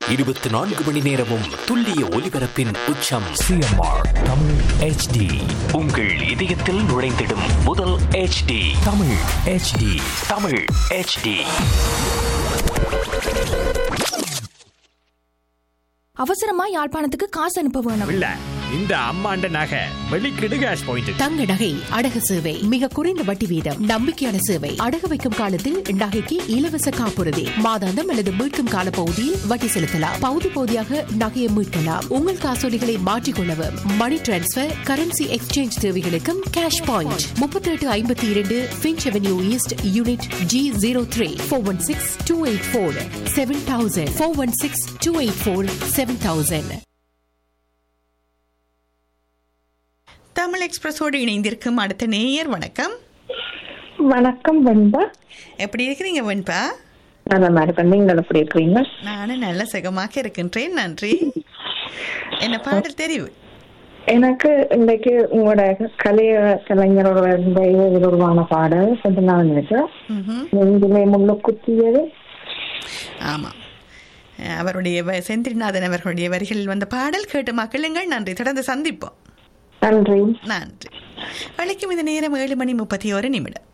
24 மணி நேரமும் துல்லிய ஒலிபரப்பின் உச்சம். CMR Tamil HD. உங்கள் இதயத்தில் நுழைந்திடும் முதல் HD. Tamil HD. Tamil HD. அவசரமா யாழ்ப்பாணத்துக்கு காசு அனுப்ப வேணும். இல்ல இந்த அம்மாண்ட நகை வெளிக்கிடு கேஷ் பாயிண்ட். தங்க நகை அடகு சேவை மிக குறைந்த வட்டி வீதம், நம்பிக்கையான சேவை. அடகு வைக்கும் காலத்தில் நகைக்கு இலவச காப்புறுதி, மாதாந்தம் அல்லது மீட்கும் கால பகுதியில் வட்டி செலுத்தலாம். பகுதி பகுதியாக நகையை மீட்கலாம். உங்கள் காசோலிகளை மாற்றிக்கொள்ளவும், மணி டிரான்ஸ்பர், கரன்சி எக்ஸ்சேஞ்ச் தேவைகளுக்கும் cash point. 3852 Finch avenue east, unit G03. 416-284-7000. 416-284-7000. Tamil எக்ஸ்பிரஸோடு இணைந்திருக்கும் அடுத்த நேயர். வணக்கம். வணக்கம் வெண்பா, எப்படி இருக்கிறீங்க வெண்பா? நல்ல மாதிரி. நீங்கள் எப்படி இருக்கிறீங்க? நானும் நல்ல சுகமாக இருக்கின்றேன், நன்றி. என்ன பாடல் தெரிவு? எனக்கு இன்றைக்கு உங்களோட கலைஞரோட உருவான பாடல் கொஞ்ச நாள் இருக்கு. நெஞ்சிலே முள்ளு குத்தியது. ஆமாம், அவருடைய செந்தில்நாதன் அவர்களுடைய வரிகளில் வந்த பாடல் கேட்டு மக்களுங்கள். நன்றி, தொடர்ந்து சந்திப்போம். நன்றி. நன்றி. வழக்கம் இந்த நேரம் 7:31